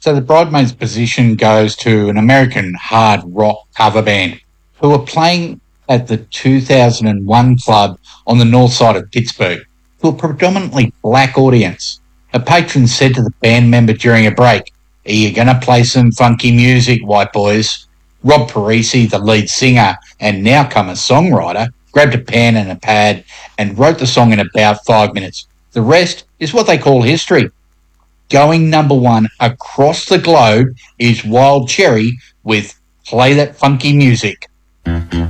So the bridesmaid's position goes to an American hard rock cover band who are playing at the 2001 club on the north side of Pittsburgh to a predominantly black audience. A patron said to the band member during a break, "Are you going to play some funky music, white boys?" Rob Parisi, the lead singer and now-comer songwriter, grabbed a pen and a pad and wrote the song in about 5 minutes. The rest is what they call history. Going number one across the globe is Wild Cherry with Play That Funky Music.